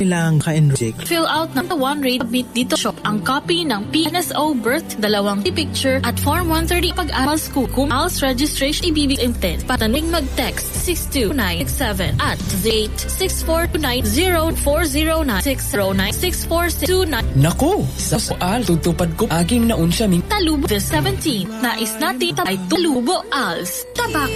Ilang ka-enroll. Fill out ng one rate bit dito shop ang copy ng PNSO birth, 2 picture at Form 130 pag-aral school. Kung ALS registration ibibig intent, patanig mag-text 62967 at 86429040960964629. Nako, sa ALS tutupad ko aging naun siya ming Talubo the 17. Nais natin ay Talubo ALS. Tabak